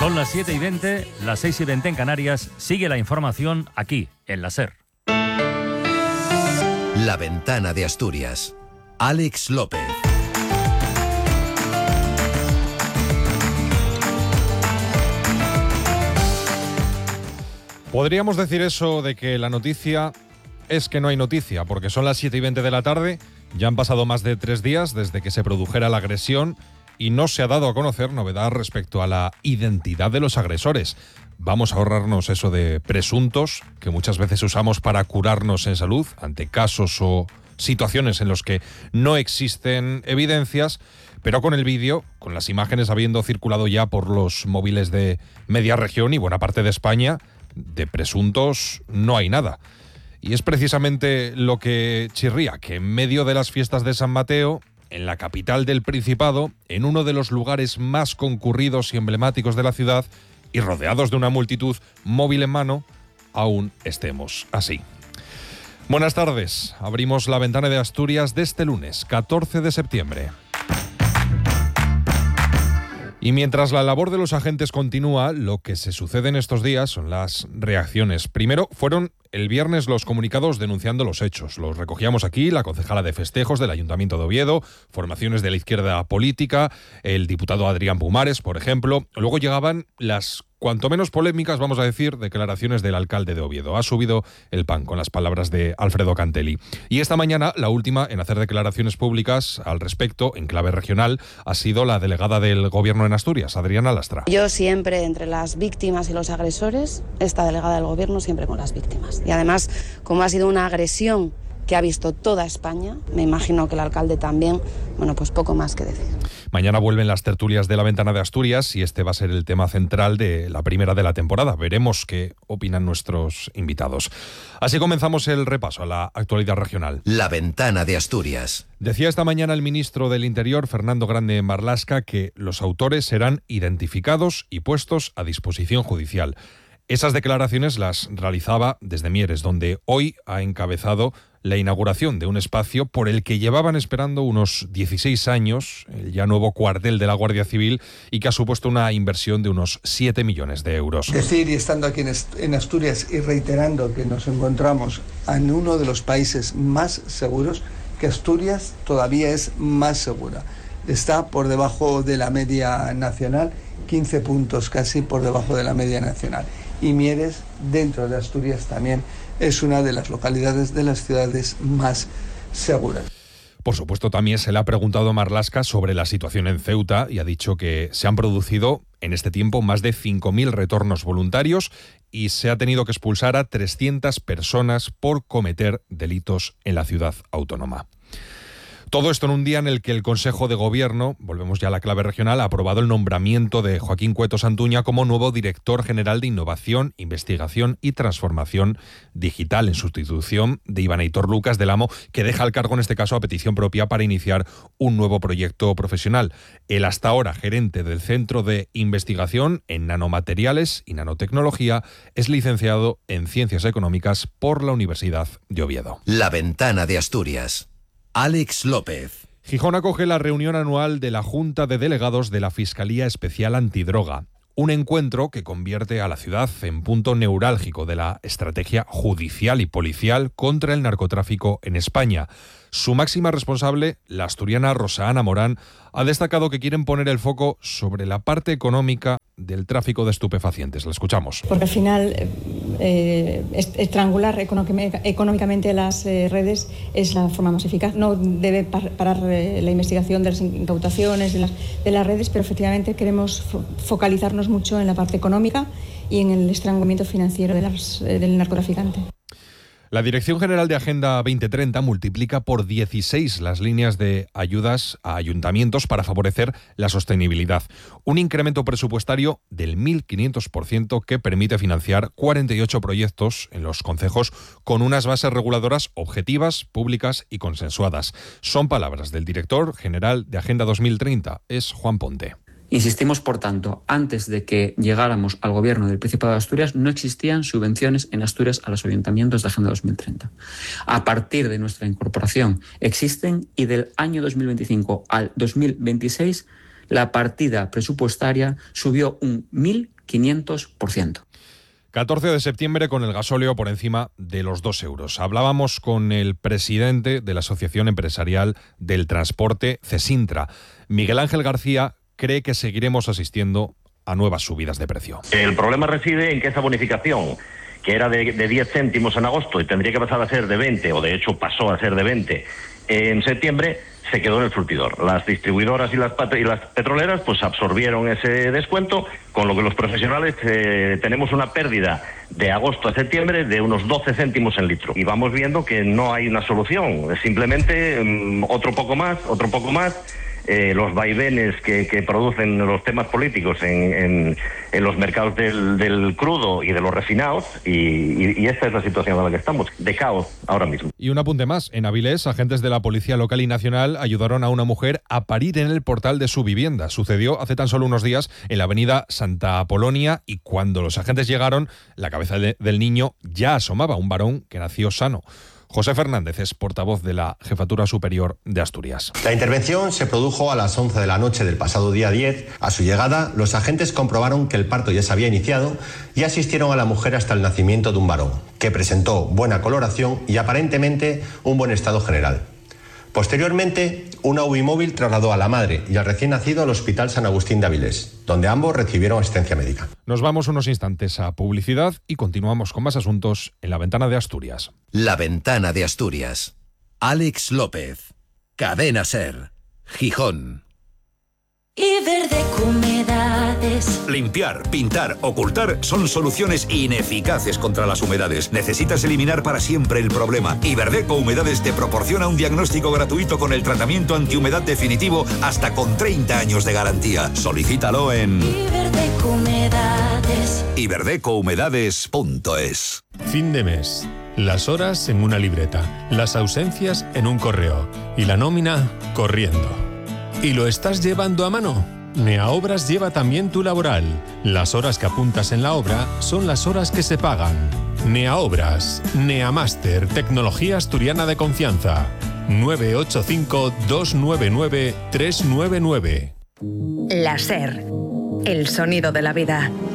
Son las 7:20, las 6:20 en Canarias. Sigue la información aquí, en la SER. La Ventana de Asturias. Alex López. Podríamos decir eso de que la noticia es que no hay noticia, porque son las 7:20 de la tarde, ya han pasado más de 3 días desde que se produjera la agresión y no se ha dado a conocer novedad respecto a la identidad de los agresores. Vamos a ahorrarnos eso de presuntos, que muchas veces usamos para curarnos en salud ante casos o situaciones en los que no existen evidencias, pero con el vídeo, con las imágenes habiendo circulado ya por los móviles de media región y buena parte de España, de presuntos no hay nada. Y es precisamente lo que chirría, que en medio de las fiestas de San Mateo, en la capital del Principado, en uno de los lugares más concurridos y emblemáticos de la ciudad, y rodeados de una multitud móvil en mano, aún estemos así. Buenas tardes. Abrimos la Ventana de Asturias de este lunes, 14 de septiembre. Y mientras la labor de los agentes continúa, lo que se sucede en estos días son las reacciones. Primero fueron el viernes los comunicados denunciando los hechos. Los recogíamos aquí, la concejala de festejos del Ayuntamiento de Oviedo, formaciones de la izquierda política, el diputado Adrián Pumares, por ejemplo. Luego llegaban las cuanto menos polémicas, vamos a decir, declaraciones del alcalde de Oviedo. Ha subido el pan con las palabras de Alfredo Cantelli. Y esta mañana, la última en hacer declaraciones públicas al respecto, en clave regional, ha sido la delegada del Gobierno en Asturias, Adriana Lastra. Yo siempre entre las víctimas y los agresores, esta delegada del Gobierno siempre con las víctimas. Y además, como ha sido una agresión que ha visto toda España, me imagino que el alcalde también, bueno, pues poco más que decir. Mañana vuelven las tertulias de la Ventana de Asturias y este va a ser el tema central de la primera de la temporada. Veremos qué opinan nuestros invitados. Así comenzamos el repaso a la actualidad regional. La Ventana de Asturias. Decía esta mañana el ministro del Interior, Fernando Grande Marlaska, que los autores serán identificados y puestos a disposición judicial. Esas declaraciones las realizaba desde Mieres, donde hoy ha encabezado la inauguración de un espacio por el que llevaban esperando unos 16 años, el ya nuevo cuartel de la Guardia Civil, y que ha supuesto una inversión de unos 7 millones de euros. Decir, y estando aquí en Asturias y reiterando que nos encontramos en uno de los países más seguros, que Asturias todavía es más segura. Está por debajo de la media nacional, 15 puntos casi por debajo de la media nacional. Y Mieres, dentro de Asturias, también es una de las localidades de las ciudades más seguras. Por supuesto, también se le ha preguntado a Marlaska sobre la situación en Ceuta y ha dicho que se han producido en este tiempo más de 5.000 retornos voluntarios y se ha tenido que expulsar a 300 personas por cometer delitos en la ciudad autónoma. Todo esto en un día en el que el Consejo de Gobierno, volvemos ya a la clave regional, ha aprobado el nombramiento de Joaquín Cueto Santuña como nuevo director general de Innovación, Investigación y Transformación Digital, en sustitución de Iván Aitor Lucas del Amo, que deja el cargo en este caso a petición propia para iniciar un nuevo proyecto profesional. El hasta ahora gerente del Centro de Investigación en Nanomateriales y Nanotecnología es licenciado en Ciencias Económicas por la Universidad de Oviedo. La Ventana de Asturias. Alex López. Gijón acoge la reunión anual de la Junta de Delegados de la Fiscalía Especial Antidroga. Un encuentro que convierte a la ciudad en punto neurálgico de la estrategia judicial y policial contra el narcotráfico en España. Su máxima responsable, la asturiana Rosa Ana Morán, ha destacado que quieren poner el foco sobre la parte económica del tráfico de estupefacientes. La escuchamos. Porque al final estrangular económicamente las redes es la forma más eficaz. No debe parar la investigación de las incautaciones de las redes, pero efectivamente queremos focalizarnos mucho en la parte económica y en el estrangulamiento financiero del narcotraficante. La Dirección General de Agenda 2030 multiplica por 16 las líneas de ayudas a ayuntamientos para favorecer la sostenibilidad. Un incremento presupuestario del 1.500% que permite financiar 48 proyectos en los concejos con unas bases reguladoras objetivas, públicas y consensuadas. Son palabras del director general de Agenda 2030, es Juan Ponte. Insistimos, por tanto, antes de que llegáramos al gobierno del Principado de Asturias, no existían subvenciones en Asturias a los ayuntamientos de Agenda 2030. A partir de nuestra incorporación existen y del año 2025 al 2026 la partida presupuestaria subió un 1.000 500%. 14 de septiembre con el gasóleo por encima de los 2 euros. Hablábamos con el presidente de la Asociación Empresarial del Transporte, CESINTRA. Miguel Ángel García cree que seguiremos asistiendo a nuevas subidas de precio. El problema reside en que esa bonificación, que era de 10 céntimos en agosto y tendría que pasar a ser de 20, o de hecho pasó a ser de 20 en septiembre, se quedó en el surtidor. Las distribuidoras y las petroleras pues absorbieron ese descuento, con lo que los profesionales tenemos una pérdida de agosto a septiembre de unos 12 céntimos en litro. Y vamos viendo que no hay una solución, es simplemente otro poco más. Los vaivenes que producen los temas políticos en los mercados del crudo y de los refinados, y esta es la situación en la que estamos, de caos ahora mismo. Y un apunte más, en Avilés, agentes de la Policía Local y Nacional ayudaron a una mujer a parir en el portal de su vivienda. Sucedió hace tan solo unos días en la avenida Santa Apolonia, y cuando los agentes llegaron, la cabeza del niño ya asomaba, un varón que nació sano. José Fernández es portavoz de la Jefatura Superior de Asturias. La intervención se produjo a las 11 de la noche del pasado día 10. A su llegada, los agentes comprobaron que el parto ya se había iniciado y asistieron a la mujer hasta el nacimiento de un varón, que presentó buena coloración y aparentemente un buen estado general. Posteriormente, una UBI móvil trasladó a la madre y al recién nacido al Hospital San Agustín de Avilés, donde ambos recibieron asistencia médica. Nos vamos unos instantes a publicidad y continuamos con más asuntos en La Ventana de Asturias. La Ventana de Asturias. Alex López. Cadena SER. Gijón. Iberdeco Humedades. Limpiar, pintar, ocultar son soluciones ineficaces contra las humedades. Necesitas eliminar para siempre el problema. Iberdeco Humedades te proporciona un diagnóstico gratuito con el tratamiento antihumedad definitivo hasta con 30 años de garantía. Solicítalo en Iberdeco Humedades. iberdecohumedades.es. Fin de mes. Las horas en una libreta, las ausencias en un correo y la nómina corriendo. ¿Y lo estás llevando a mano? Neaobras lleva también tu laboral. Las horas que apuntas en la obra son las horas que se pagan. Neaobras, Neamaster, tecnología asturiana de confianza. 985-299-399. La SER, el sonido de la vida.